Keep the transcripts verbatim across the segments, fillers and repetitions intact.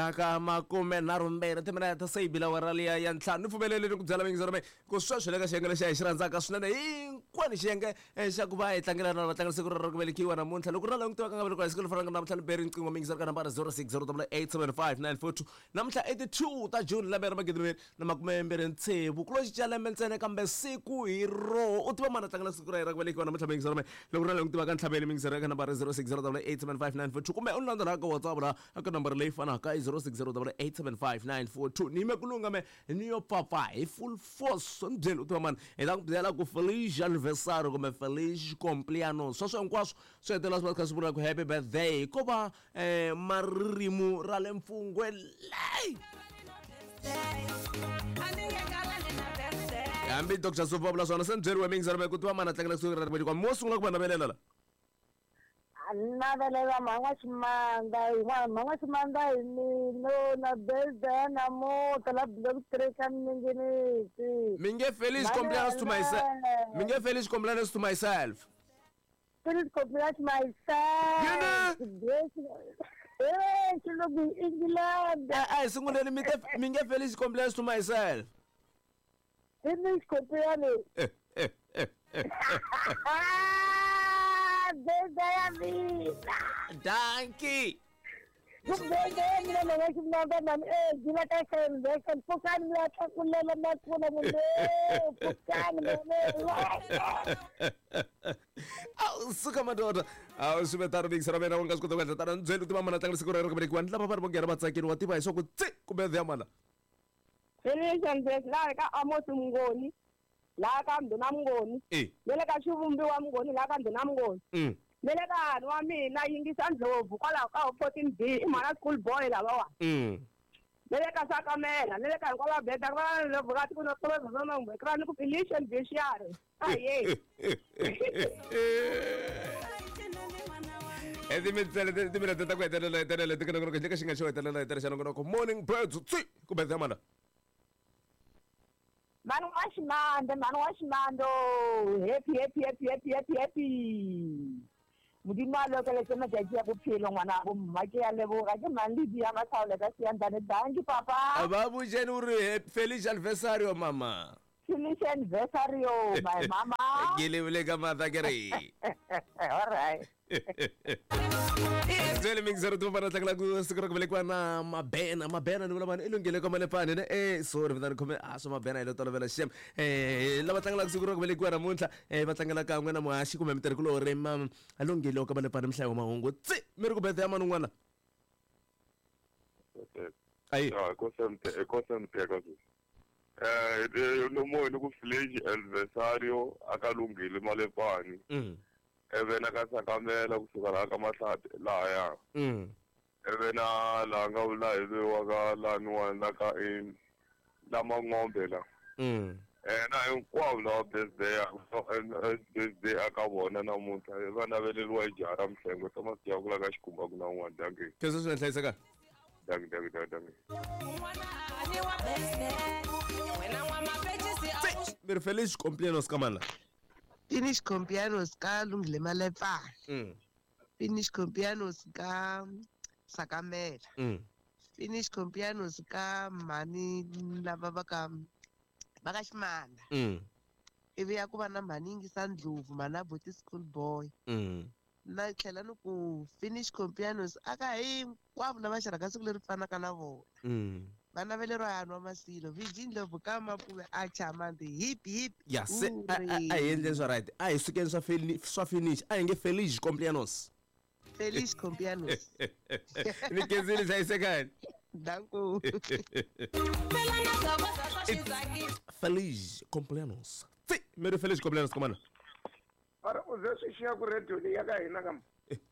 aka makume nharhu mbirhi timinete se yi bila wara liya ya ntlhanu ni pfumeleleni ku byala mingisero me ku sweswo le ka xiyenge lexi hi xi rhandzaka swinene hinkwani xiyenge xa ku va hi tlangela na vatlangi siku ra ku velekiwa namuntlha loko ri na langu tivaka nga velekwa hi siku ri fanaka namuntlha ni beri nqingo mingisero ka nambara zero six zero double eight seven five nine four two namuntlha eighty-two ta june lembe ra magidi na makume mbirhi ntsevu ku lo xi lembe ntsena kambe siku hi ro u tiva mani a tlangela siku ra hi ra ku velekiwa namuntlha mingisero me loko ri na langu tivaka ntlhaveni mingisero ka nambara zero six zero double eight seven five nine four two kumbe u ni landzelaka whatsapp la aka nambara leyi fanaka i zero six zero double eight seven five nine four two ni me kulunga me ni yo papa hi full force ni byeli u tiva mani hi ta ku byela ku feliz anniversario kumbe feliz compleaños sweswo hinkwaswo swi hetelela swi va kha swi vula ku happy birthday ko va eh, maririmu ra le mfungwe leyi hambi dr suvabula swona se ni byeriwe mingisero me ku tiva mani a tlangela siku ra ku mo sungula ku va navelela la navelela mangwa ximanga yin'wana mangwa ximanga hi mino na birthday namuhla la block three ka minginisi mi nge feliz compleaños to myself mi nge feliz compleaños to myself feliz compleaños myself eh xilungu England ai sunguleni mi mi nge feliz compleaños to myself feliz compleaños birthday ya mina danki birthday mina na ximanga mani eh gila ka celebration pukani mi ta kulela makuna munde pukani mene awu suka madoda awu swi vetara mingisero mena u nga swi kota ku endla tana ni byeli u tiva mana tlangela siku ra ku velekiwa ni lava va ri vongera va tsakini wa tiva hi swa ku tsi kumbe ya mana celebration birthday ka Amos Mngoni la ka Mduna Mngoni le ka Xivumbi wa Mngoni la ka Mduna Mngoni le ka hani wa mina yingisa Ndlovu kwala ka fourteen B i mara school boy lava wa le ka Sakamela le ka kwala beta kwala le vukati ku no tolo zona ngwe kra ni ku Felician Beshare aye edi mi tsele ti mi rata ku hetelela hetelela ti kana ku ka xi nga xo hetelela hetelela xana ku morning birds tsi ku beta mana manu wa ximando manu wa ximando happy happy happy happy happy happy mudima lo ke le tsema jaji ya bophelo ngwana bo mma ke ya leboga ke mandidi ya matsaole ka siandane danki papa babu jeni uri feliz anniversario mama feliz anniversario my mama gile vile ka mata kere all right Zele mingisero tu para tlangela ku siku ra ku velekiwa na mabena mabena ni vula vanhu ilungile ka malepani ne eh sorry vitani khome a swa mabena hi lo tolovela xem eh lava tlangela ku siku ra ku velekiwa namuntlha eh va tlangela kan'we na muhaxi kumbe mutirhikulori ma alungile ka malepani mhlayo mahungu tsi mi ri ku bethe ya mani n'wana ayi ah ko semte ko semte ka su eh no mo ni ku feliz anniversario akalungile malepani mm evena ka Sakamela kusuka la ka Mahlati laya mm evena la nga ula iwe ka lani wana ka in lama ngombe la mm eh na hinkwavo la birthday birthday aka vona namuntlha va naveleliwa hi jara mhlengo tama siya kula ka xikumba ku na un'wana dangi kese swi hlayiseka dangi dangi dangi mi ri feliz compleaños ka mani la finish compleaños ka Lungile Malepane mm finish compleaños ka Sakamela mm finish compleaños ka mani lava va ka va ka Ximanda mm ivi ya ku va na mani yingisa Ndlovu mana boti school boy mm na tlhela ni ku finish compleaños aka hinkwavo lava xirhaka siku leri fanaka na vona mm vana ve le rohani wa Masilo Virgin Ndlovu ka Mapuve a chamandi hip hip ya se a hi endleni swa right a hi sukeni swa swa finish a hi nge feliz compleaños feliz compleaños ni kezini hlayisekani danko feliz compleaños tsi mi ri feliz compleaños ka mani ara u ze swi xiya ku radio leyi ya ka hina kam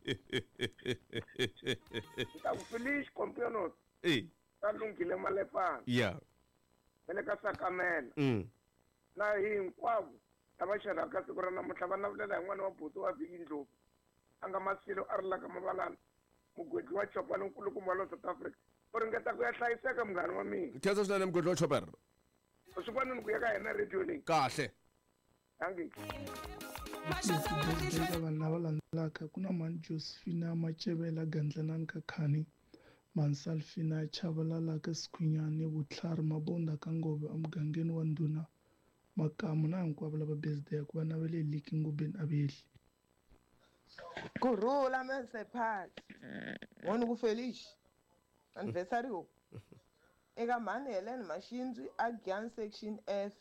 ta ku feliz compleaños eh ka Lungile Malepane ya le ka Sakamela mm na hinkwavo lava xerhaka siku ra namuntlha va navulela hi n'wana wa buti wa Virgin Ndlovu a nga Masilo a ri la ka Mavalana mugwedli wa chopani nkulukumba wa South Africa u ringeta ku ya hlayiseka munghana wa mina khensa swinene mugwedli wa chopper u swi vonini ku ya ka hina radio leyi kahle dangi eka vanhu lava landzelaka ku na mani Josephina Machevela Gandlanani ka Khani Mansalfina Chabalala Kaskwinyane Butlari Mabonda Kangobe Amgangen Wanduna Makamu na nkwabala ba birthday kuba nabele likingu ben abeli. Kurula mese phat. Wona ku Felish. Anniversary ho. Eka mani Helen Mashinzwi a Gyan section F.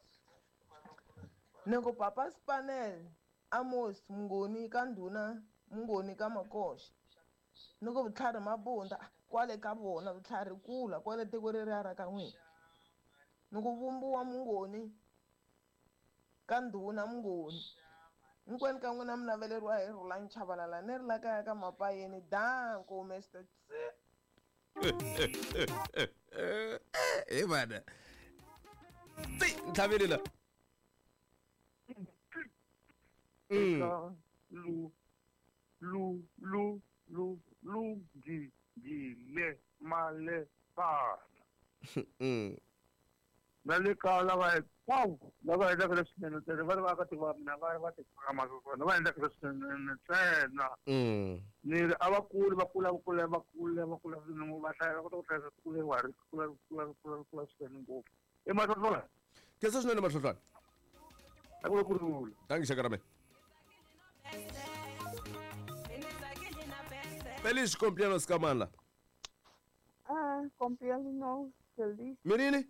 Nego papa Spanel Amos Mngoni Kanduna Mngoni Kamakosha. Nego Butlari Mabonda kwale ka bona Butlari kula kwale tiko ri ra ka n'wina. Nego vumbiwa Mngoni Kanduna Mngoni. Nkweni ka n'wina mi naveleriwa hi Rhulani Chabalala ni ri la kaya ka mapayeni danko mister Eh bana. Tsi ntlavelela. Mm. Lu lu lu lu lu di di le male pa. Mm. Nale ka la va wow la va da Krishna te va va ka te va na va va te ka ma ko na va da Krishna ne na. Mm. Ni abakulu bakula bakula bakula bakula no va sa ko to sa ku le wa ku la ku la ku la ku la se ngo. E ma to la. Ke se sone matlhotlwana? A go ku. Thanks Shakarame. Feliz cumpleaños Kamala. Ah, cumpleaños feliz. Menini?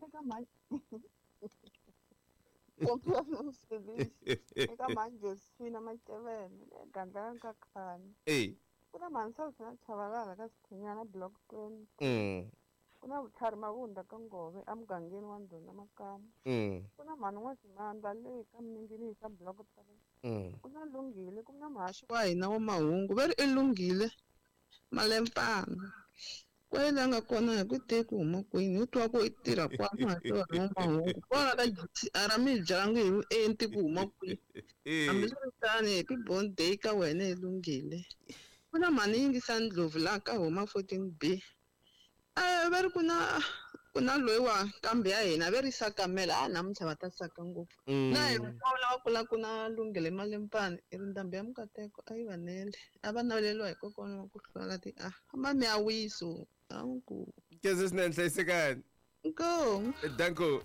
Cumpleaños feliz. Eka manje sina Matebele ganda kakhani. Eh. Kuna Mansalfina Chabalala Kaskwinyane block twenty. Mm. Kuna Butlari Mabonda Kangobe Amgangeni Wanduna Makamu. Mm. Kuna mani N'wazimandla le ka Mninginisa block three. Mm. Kuna Lungile kuna Mashi wa hina wa mahungu va ri i Lungile Malempanga kwele a nga kona hi ku te ku huma kwini u twa ku i tirha kwani hi wa mahungu kona ka G T R mi byangu hi vuenti ku huma kwini hambiswiritano happy birthday ka wena hi Lungile ku na mani yingisa Ndlovu laha ka huma fourteen B a va ri ku na ku na loyi wa kambe ya hina ve ri Sakamela a namuntlha va ta saka ngopfu na hi lava kula ku na Lungile Malempane i ri ndhambi ya Mukateko a yi vanele a va naveleliwa hi kokwana wa ku hlwala ti a hamba mi ya wiso anku Ke se sine nhlayisekani? Go. Danko.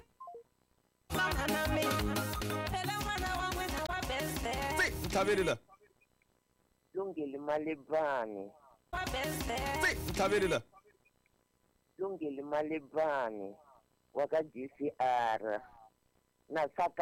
Tsi ntlavelela. Lungile Malempane. Tsi ntlavelela. Lungile Malempane wa ka G C R na Saka